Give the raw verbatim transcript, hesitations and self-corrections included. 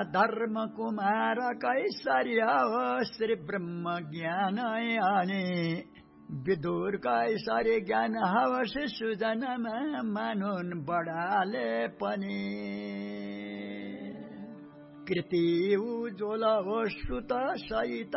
धर्म कुमार कैसर्य हो श्री ब्रह्म ज्ञान आने विदुर कैसर्य ज्ञान हवस सुजनमा मानुन बडाले पनि कृति उज्वल हो श्रुत सहित